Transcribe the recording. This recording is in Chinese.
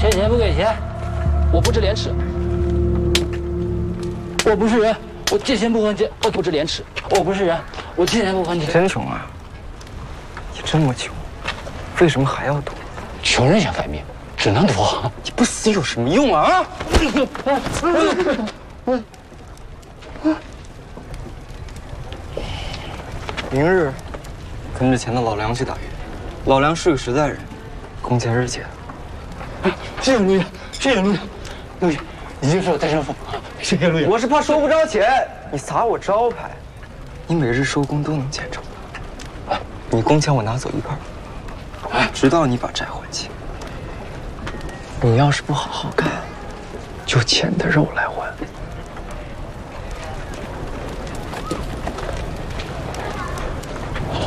欠钱不给钱，我不知廉耻。我不是人，我借钱不还钱，我不知廉耻。我不是人，我借钱不还钱。 真穷啊！你这么穷，为什么还要赌？ 穷人想改命，只能赌。 你不死有什么用啊？明日跟着钱的老梁去打鱼。老梁是个实在人，工钱日结。 谢谢陆爷，谢谢陆爷，陆爷，你就是我单身父。谢谢陆爷。 我是怕收不着钱，你砸我招牌，你每日收工都能见着。你工钱我拿走一半，直到你把债还清。你要是不好好干，就欠的肉来